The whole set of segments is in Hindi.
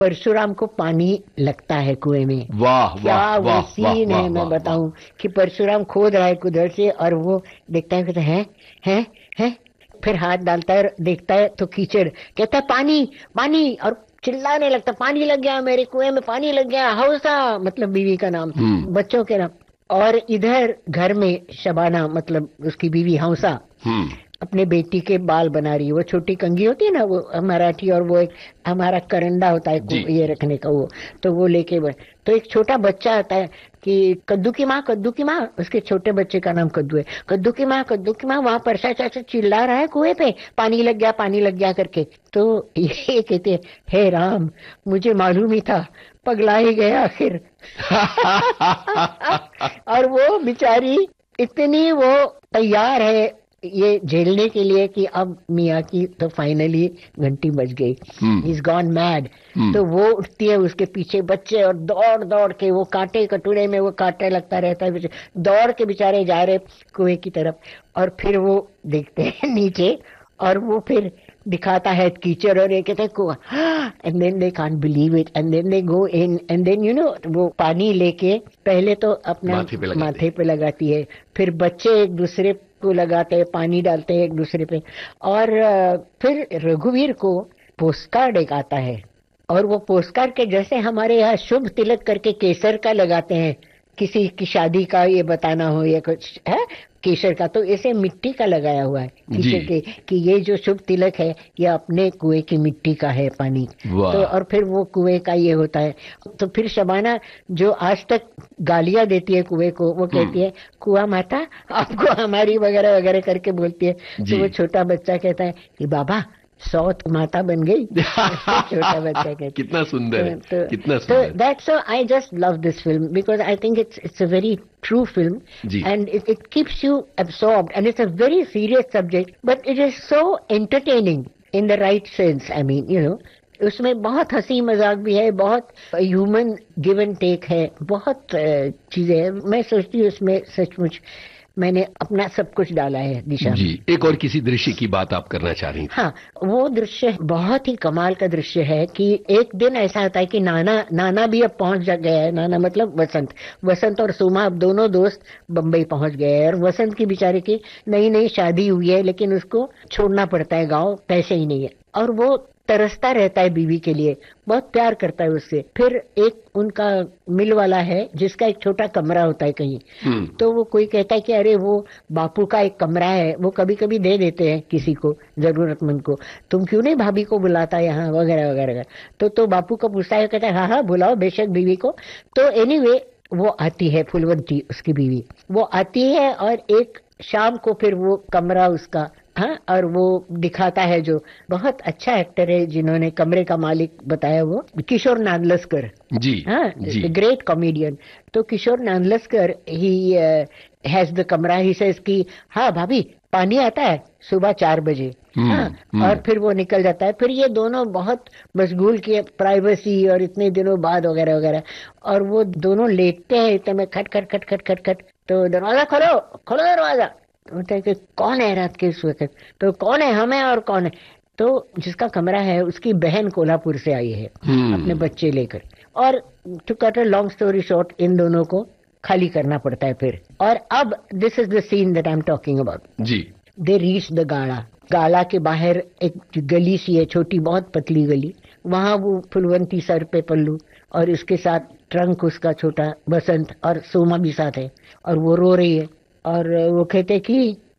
परशुराम को पानी लगता है कुएं में। वाह क्या वाह वो वाह वाह सीन वाह है, मैं वाह बताऊं कि परशुराम खोद रहा है उधर से और वो देखता है, कहता है है, फिर हाथ डालता है, देखता है तो कीचड़, कहता है पानी पानी, और चिल्लाने लगता, पानी लग गया मेरे कुएं में, पानी लग गया, हौसा मतलब बीवी का नाम, हम्म बच्चों के नाम। और इधर घर में शबाना मतलब उसकी बीवी हौसा हम्म अपने बेटी के बाल बना रही है। वो छोटी कंघी होती है ना, वो मराठी, और वो एक हमारा करंडा होता है जी ये रखने का, वो तो वो लेके तो एक छोटा बच्चा आता है कि कद्दू की माँ, कद्दू की माँ, उसके छोटे बच्चे का नाम कद्दू है, कद्दू की माँ, कद्दू की माँ, वहां परसा चाचा चिल्ला रहा है कुएं पे, पानी लग गया, पानी लग गया करके। तो ये कहते हैं, हे राम, मुझे मालूम ही था, पगला ही गया आखिर। और वो बेचारी इतनी वो तैयार है ये झेलने के लिए कि अब मियाँ की तो फाइनली घंटी बज गई, ही इज गॉन मैड। तो वो उठती है, उसके पीछे बच्चे, और दौड़ दौड़ के वो कांटे कटोरे में वो कांटे लगता रहता है, दौड़ के बेचारे जा रहे कुएं की तरफ। और फिर वो देखते हैं नीचे, और वो फिर दिखाता है कीचड़, और ये कहते हैं कुआ, and then they can't believe it, and then they go in, and then वो पानी लेके पहले तो अपना माथे पे लगाती है, फिर बच्चे एक दूसरे को लगाते हैं, पानी डालते हैं एक दूसरे पे। और फिर रघुवीर को पोस्टकार्ड एक आता है, और वो पोस्टकार्ड के जैसे हमारे यहाँ शुभ तिलक करके केसर का लगाते हैं, किसी की शादी का ये बताना हो या कुछ है केसर का, तो ऐसे मिट्टी का लगाया हुआ है कीचड़ के, कि ये जो शुभ तिलक है ये अपने कुएं की मिट्टी का है पानी। तो और फिर वो कुएं का ये होता है। तो फिर शबाना जो आज तक गालियां देती है कुएं को, वो कहती है, कुआ माता आपको हमारी वगैरह वगैरह करके बोलती है। तो वो छोटा बच्चा कहता है कि बाबा सौत माता बन गई। छोटा बच्चा कहता, कितना सुंदर है, कितना सुंदर। तो that's so I just love this film because I think it's a very true film, and it keeps you absorbed, and it's a very serious subject, but it is so entertaining in the right sense. I mean, you know, उसमें बहुत हंसी मजाक भी है, बहुत ह्यूमन गिव एंड टेक है, बहुत चीजें हैं। मैं सोचती हूँ उसमें सचमुच मैंने अपना सब कुछ डाला है दिशा जी। एक और किसी दृश्य की बात आप करना चाह रही थी? हाँ, वो दृश्य बहुत ही कमाल का दृश्य है कि एक दिन ऐसा होता है कि नाना भी अब पहुंच गया है। नाना मतलब वसंत और सुमा अब दोनों दोस्त बम्बई पहुंच गए हैं, और वसंत की बेचारे की नई नई शादी हुई है, लेकिन उसको छोड़ना पड़ता है गाँव, पैसे ही नहीं है, और वो तरसता रहता है बीवी के लिए, बहुत प्यार करता है उससे। फिर एक उनका मिल वाला है जिसका एक छोटा कमरा होता है कहीं, तो वो कोई कहता है कि अरे वो बापू का एक कमरा है, वो कभी कभी दे देते हैं किसी को जरूरतमंद को, तुम क्यों नहीं भाभी को बुलाता यहाँ वगैरह वगैरह। तो बापू को पूछता है, कहता है हाँ हाँ बुलाओ बेशक बीवी को। तो एनीवे वो आती है, फुलवंती उसकी बीवी, वो आती है, और एक शाम को फिर वो कमरा उसका, हाँ, और वो दिखाता है, जो बहुत अच्छा एक्टर है जिन्होंने कमरे का मालिक बताया, वो किशोर नादलस्कर जी, हाँ, ग्रेट कॉमेडियन। तो किशोर नादलस्कर ही हैज द कमरा, ही सेज कि हाँ भाभी पानी आता है सुबह 4 बजे, हाँ, और फिर वो निकल जाता है। फिर ये दोनों बहुत मशगूल किए, प्राइवेसी और इतने दिनों बाद वगैरह वगैरह, और वो दोनों लेटते हैं इतने में, खट खट खट खट खट खट, तो दरवाजा खोलो खोलो दरवाजा, बोलते हैं कि कौन है रात के इस वक्त, तो कौन है, हमें और कौन है, तो जिसका कमरा है उसकी बहन कोल्हापुर से आई है अपने बच्चे लेकर, और to cut a long story short इन दोनों को खाली करना पड़ता है फिर। और अब this is the seen that I am talking about ji. They reach the गाड़ा के बाहर एक गली सी है, छोटी बहुत पतली गली, वहां वो फुलवंती सर पे पल्लू, और इसके साथ ट्रंक उसका छोटा बसंत, और सोमा भी साथ है, और वो रो रही है, और वो कहते कि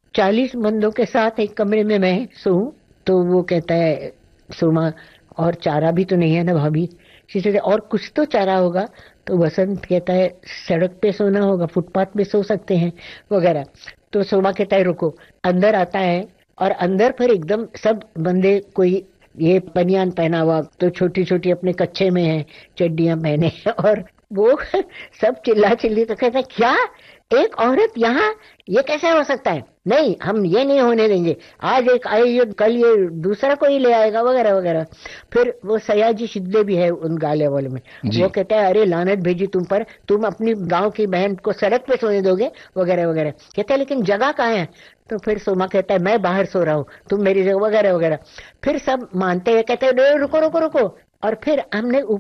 40 बंदों के साथ एक कमरे में मैं सोऊं। तो वो कहता है सोमा, और चारा भी तो नहीं है ना भाभी, और कुछ तो चारा होगा। तो वसंत कहता है सड़क पे सोना होगा, फुटपाथ पे सो सकते हैं वगैरह। तो सोमा कहता है रुको, अंदर आता है, और अंदर फिर एकदम सब बंदे, कोई ये बनियान पहना हुआ, तो छोटी छोटी अपने कच्चे में है चड्डियां पहने, और वो सब चिल्ला चिल्ली। तो कहता है क्या एक औरत यहाँ, ये कैसे हो सकता है, नहीं हम ये नहीं होने देंगे, आज एक आई कल ये दूसरा कोई ले आएगा वगैरह वगैरह। फिर वो सयाजी शिद्दे भी है उन गाले वाले में, वो कहता है अरे लानत भेजी तुम पर, तुम अपनी गांव की बहन को सड़क पे सोने दोगे वगैरह वगैरह। कहता है लेकिन जगह कहाँ है। तो फिर सोमा कहता है मैं बाहर सो रहा हूँ, तुम मेरी जगह वगैरह वगैरह। फिर सब मानते हैं, कहते हैं रुको रुको रुको, और फिर हमने